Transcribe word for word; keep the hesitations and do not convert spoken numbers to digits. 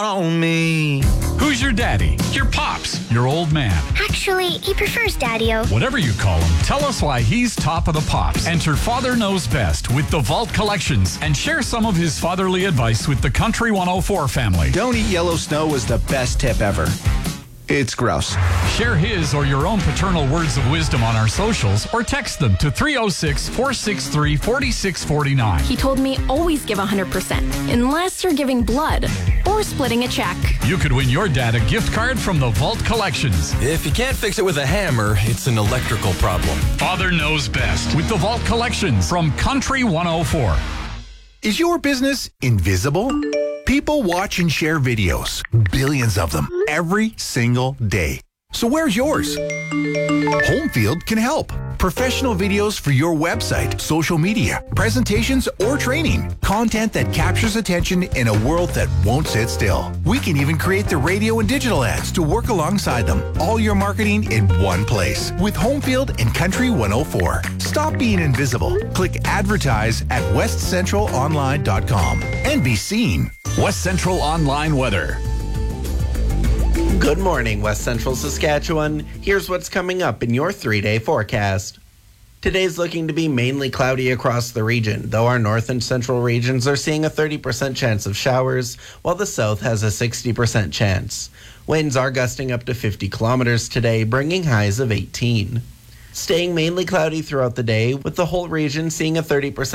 on me. Who's your daddy? Your pops? Your old man? Actually, he prefers Daddy-O. Whatever you call him, tell us why he's top of the pops. Enter Father Knows Best with the Vault Collections and share some of his fatherly advice with the Country one oh four family. Don't eat yellow snow was the best tip ever. It's gross. Share his or your own paternal words of wisdom on our socials or text them to three oh six, four six three, four six four nine. He told me always give one hundred percent, unless you're giving blood or splitting a check. You could win your dad a gift card from the Vault Collections. If you can't fix it with a hammer, it's an electrical problem. Father Knows Best with the Vault Collections from Country one oh four. Is your business invisible? People watch and share videos, billions of them, every single day. So where's yours? Homefield can help. Professional videos for your website, social media, presentations, or training. Content that captures attention in a world that won't sit still. We can even create the radio and digital ads to work alongside them. All your marketing in one place. With Homefield and Country one oh four. Stop being invisible. Click advertise at west central online dot com and be seen. West Central Online Weather. Good morning, West Central Saskatchewan. Here's what's coming up in your three-day forecast. Today's looking to be mainly cloudy across the region, though our north and central regions are seeing a thirty percent chance of showers, while the south has a sixty percent chance. Winds are gusting up to fifty kilometers today, bringing highs of eighteen. Staying mainly cloudy throughout the day, with the whole region seeing a thirty percent